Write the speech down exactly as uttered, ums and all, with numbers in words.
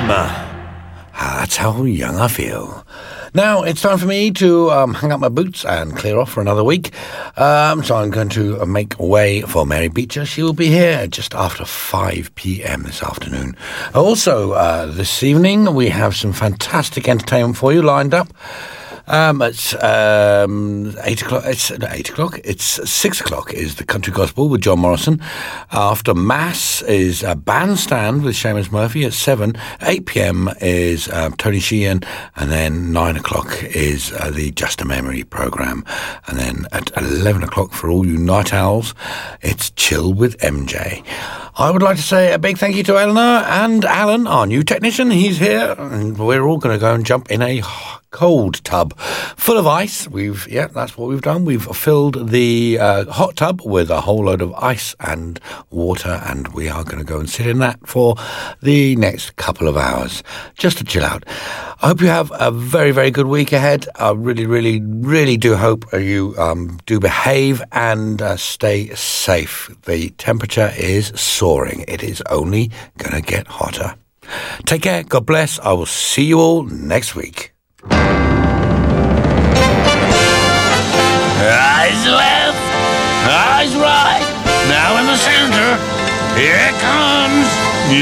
Ah, that's how young I feel. Now, it's time for me to um, hang up my boots and clear off for another week. Um, so I'm going to make way for Mary Beecher. She will be here just after five p.m. this afternoon. Also, uh, this evening, we have some fantastic entertainment for you lined up. Um, it's um, eight o'clock. It's no, eight o'clock. It's six o'clock. Is the Country Gospel with John Morrison. After Mass is a Bandstand with Seamus Murphy at seven. Eight p.m. is uh, Tony Sheehan, and then nine o'clock is uh, the Just a Memory program, and then at eleven o'clock for all you night owls, it's Chill with M J. I would like to say a big thank you to Eleanor and Alan, our new technician. He's here, and we're all going to go and jump in a cold tub full of ice. We've, yeah, that's what we've done. We've filled the uh, hot tub with a whole load of ice and water, and we are going to go and sit in that for the next couple of hours just to chill out. I hope you have a very, very good week ahead. I really, really, really do hope you um, do behave and uh, stay safe. The temperature is soaring. It is only going to get hotter. Take care. God bless. I will see you all next week. Eyes left, eyes right, now in the center, here it comes.